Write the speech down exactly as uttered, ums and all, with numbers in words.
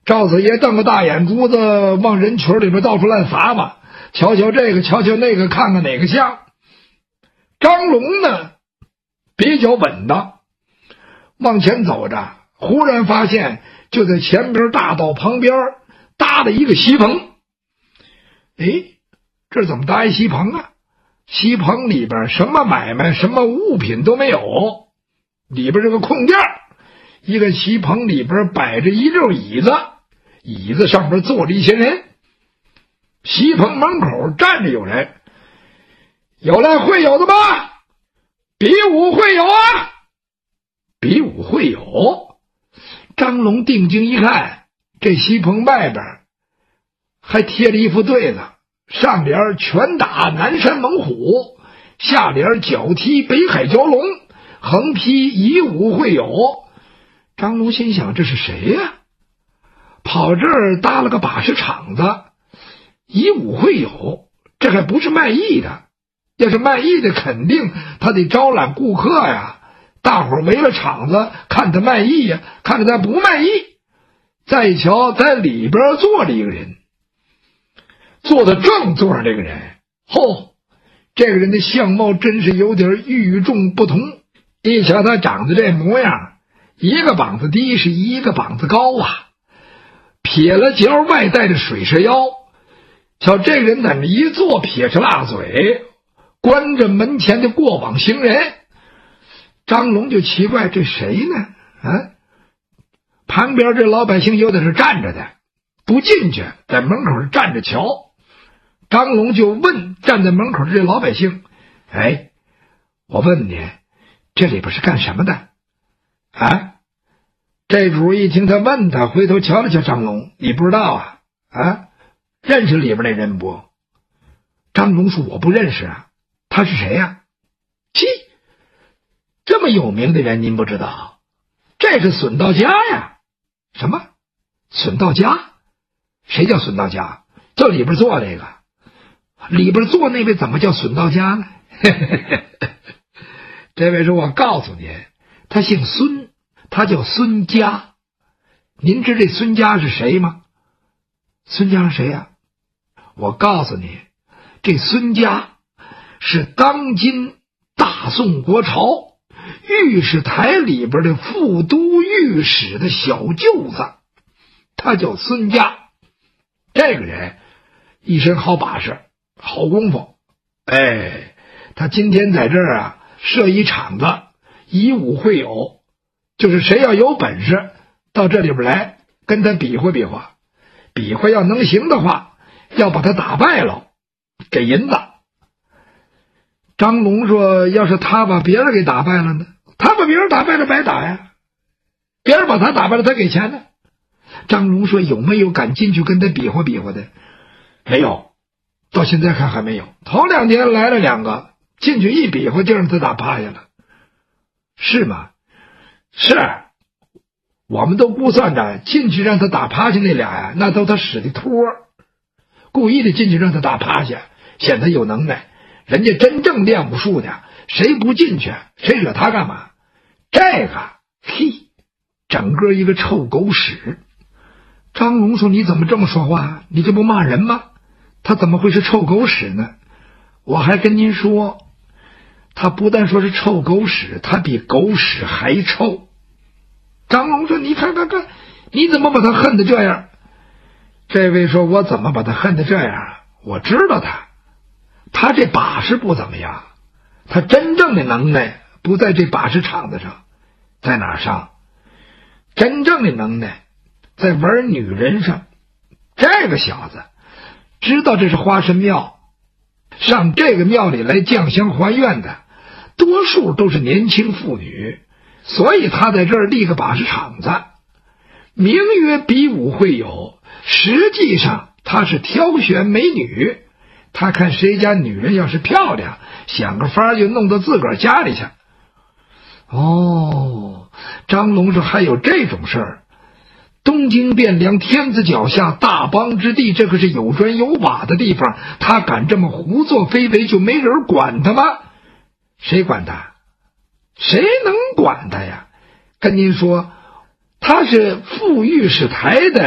赵子爷瞪个大眼珠子往人群里边到处乱撒嘛，瞧瞧这个瞧瞧那个，看看哪个像。张龙呢比较稳当，往前走着，忽然发现就在前边大道旁边搭了一个席棚。诶，这怎么搭一席棚啊？席棚里边什么买卖什么物品都没有，里边是个空店，一个席棚里边摆着一溜椅子，椅子上边坐着一些人，席棚门口站着有人。有来会友的吗？比武会友啊！比武会友。张龙定睛一看，这席棚外边还贴了一副对子，上联拳打南山猛虎，下联脚踢北海蛟龙，横批以武会友。张龙心想，这是谁呀、啊？跑这儿搭了个把式场子，以武会友，这还不是卖艺的。要是卖艺的，肯定他得招揽顾客呀，大伙儿围了场子看他卖艺呀，看着他不卖艺。再一瞧，在里边坐着一个人，坐的正坐上这个人，吼，这个人的相貌真是有点与众不同。一瞧他长得这模样，一个膀子低是一个膀子高啊，撇了角外带着水蛇腰。瞧这人在那一坐，撇着辣嘴，关着门前的过往行人。张龙就奇怪，这谁呢？啊，旁边这老百姓有的是站着的，不进去，在门口站着瞧。张龙就问站在门口的这老百姓，哎，我问你，这里边是干什么的啊？这主一听他问他，回头瞧了瞧张龙，你不知道啊？啊，认识里边那人不？张龙说，我不认识啊。他是谁呀、啊？七，这么有名的人您不知道？这是损道家呀。什么？损道家？谁叫损道家？叫里边坐这个。里边坐那位怎么叫损道家呢？这位说，我告诉您，他姓孙，他叫孙家。您知这孙家是谁吗？孙家是谁呀、啊？我告诉你，这孙家是当今大宋国朝御史台里边的副都御史的小舅子，他叫孙家。这个人一身好把式，好功夫。哎，他今天在这儿啊设一场子，以武会友，就是谁要有本事到这里边来跟他比划比划，比划要能行的话，要把他打败了给银子。张龙说，要是他把别人给打败了呢？他把别人打败了白打呀，别人把他打败了他给钱呢。张龙说，有没有敢进去跟他比划比划的？没有，到现在看还没有。头两天来了两个，进去一比划就让他打趴下了。是吗？是，我们都估算着进去让他打趴下那俩呀，那都他使的托，故意的进去让他打趴下，显得有能耐。人家真正练武术的，谁不进去，谁惹他干嘛？这个，嘿，整个一个臭狗屎。张龙说，你怎么这么说话？你这不骂人吗？他怎么会是臭狗屎呢？我还跟您说，他不但说是臭狗屎，他比狗屎还臭。张龙说，你看看看，你怎么把他恨得这样？这位说，我怎么把他恨得这样？我知道他他这把式不怎么样，他真正的能耐不在这把式场子上，在哪儿上？真正的能耐在玩女人上。这个小子知道这是花神庙，上这个庙里来降香还愿的多数都是年轻妇女，所以他在这儿立个把式场子，名曰比武会友，实际上他是挑选美女。他看谁家女人要是漂亮，想个法就弄到自个儿家里去。哦，张龙说，还有这种事儿？东京汴梁天子脚下，大邦之地，这可是有砖有瓦的地方，他敢这么胡作非为，就没人管他吗？谁管他？谁能管他呀？跟您说，他是副御史台的